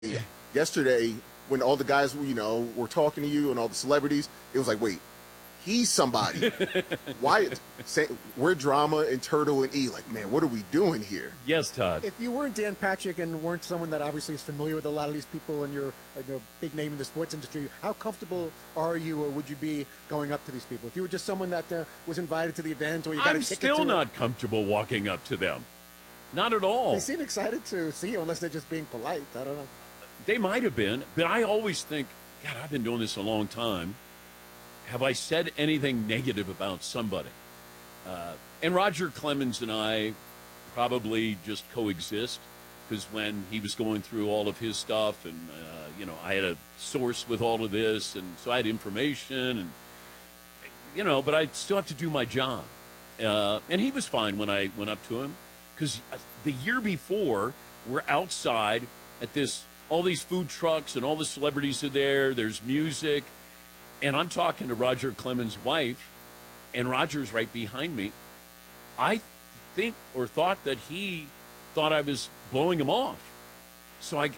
yesterday when all the guys were talking to you and all the celebrities, it was like, wait, he's somebody. Why? We're Drama and Turtle and E. Like, man, what are we doing here? Yes, Todd. If you weren't Dan Patrick and weren't someone that obviously is familiar with a lot of these people and you're a big name in the sports industry, how comfortable are you or would you be going up to these people? If you were just someone that was invited to the event or you got a ticket to I'm still not comfortable walking up to them. Not at all. They seem excited to see you unless they're just being polite. I don't know. They might have been, but I always think, God, I've been doing this a long time. Have I said anything negative about somebody? And Roger Clemens and I probably just coexist because when he was going through all of his stuff and, I had a source with all of this, and so I had information and, but I still have to do my job. And he was fine when I went up to him because the year before, we're outside at all these food trucks and all the celebrities are there. There's music. And I'm talking to Roger Clemens' wife, and Roger's right behind me. I think or thought that he thought I was blowing him off. So I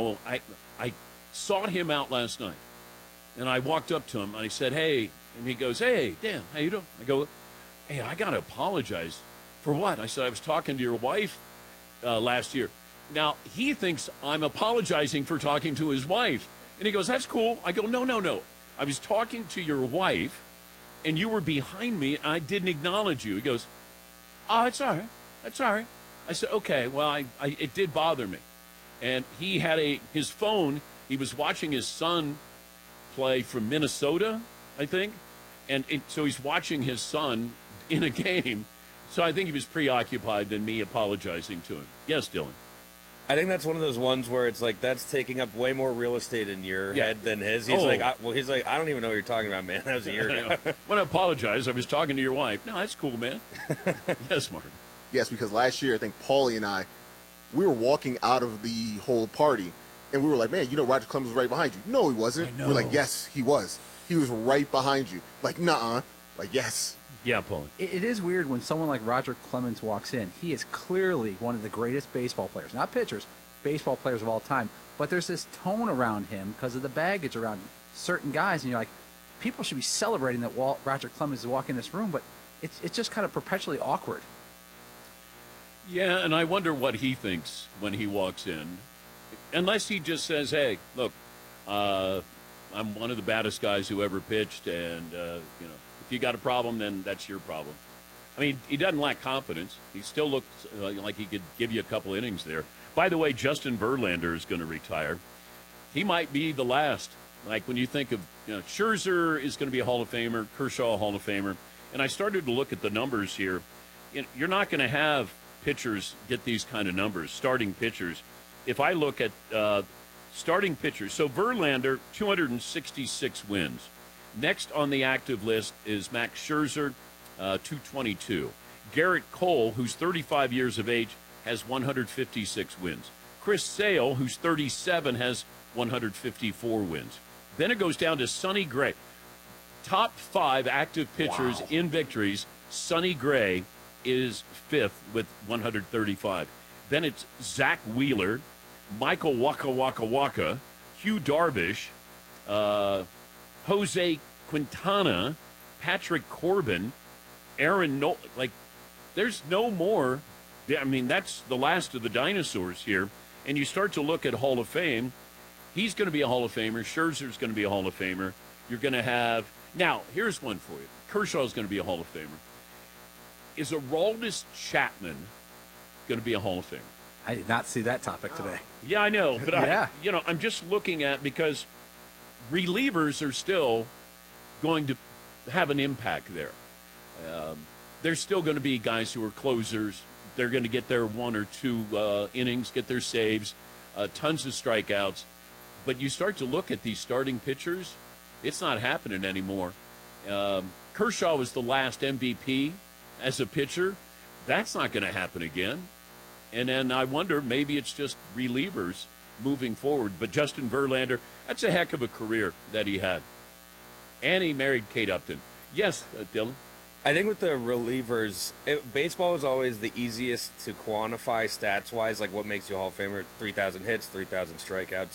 sought him out last night. And I walked up to him, and I said, hey. And he goes, hey, Dan, how you doing? I go, hey, I got to apologize. For what? I said, I was talking to your wife last year. Now, he thinks I'm apologizing for talking to his wife. And he goes, that's cool. I go, no. I was talking to your wife, and you were behind me, and I didn't acknowledge you. He goes, oh, it's all right. That's all right. I said, okay, well, it did bother me. And he had his phone. He was watching his son play from Minnesota, I think. And so he's watching his son in a game. So I think he was preoccupied than me apologizing to him. Yes, Dylan. I think that's one of those ones where it's like that's taking up way more real estate in your head than his. He's like, I don't even know what you're talking about, man. That was a year ago. When I apologize, I was talking to your wife. No, that's cool, man. Yes, Martin. Yes, because last year, I think Paulie and I, we were walking out of the whole party, and we were like, man, Roger Clemens was right behind you. No, he wasn't. We're like, yes, he was. He was right behind you. Like, nuh-uh. Like, yes. Yeah, Paulie. It is weird when someone like Roger Clemens walks in. He is clearly one of the greatest baseball players, not pitchers, baseball players of all time. But there's this tone around him because of the baggage around certain guys, and you're like, people should be celebrating that Roger Clemens is walking in this room, but it's just kind of perpetually awkward. Yeah, and I wonder what he thinks when he walks in. Unless he just says, hey, look, I'm one of the baddest guys who ever pitched, and, if you got a problem, then that's your problem. I mean, he doesn't lack confidence. He still looks like he could give you a couple innings there. By the way, Justin Verlander is going to retire. He might be the last. Like when you think of, Scherzer is going to be a Hall of Famer, Kershaw a Hall of Famer. And I started to look at the numbers here. You're not going to have pitchers get these kind of numbers, starting pitchers. If I look at starting pitchers, so Verlander, 266 wins. Next on the active list is Max Scherzer, 222. Garrett Cole, who's 35 years of age, has 156 wins. Chris Sale, who's 37, has 154 wins. Then it goes down to Sonny Gray. Top 5 active pitchers in victories. Sonny Gray is 5th with 135. Then it's Zach Wheeler, Michael Waka Waka Waka, Hugh Darvish, Jose Quintana, Patrick Corbin, Aaron Nola. Like, there's no more. I mean, that's the last of the dinosaurs here. And you start to look at Hall of Fame. He's going to be a Hall of Famer. Scherzer's going to be a Hall of Famer. You're going to have. Now, here's one for you. Kershaw's going to be a Hall of Famer. Is Aroldis Chapman going to be a Hall of Famer? I did not see that topic today. Yeah, I know. But yeah. I'm just looking at because relievers are still going to have an impact there. There's still going to be guys who are closers. They're going to get their 1 or 2 innings, get their saves, tons of strikeouts. But you start to look at these starting pitchers, it's not happening anymore. Kershaw was the last MVP as a pitcher. That's not going to happen again. And then I wonder, maybe it's just relievers moving forward. But Justin Verlander, that's a heck of a career that he had. And he married Kate Upton. Yes, Dylan? I think with the relievers, baseball is always the easiest to quantify stats-wise, like what makes you a Hall of Famer. 3,000 hits, 3,000 strikeouts.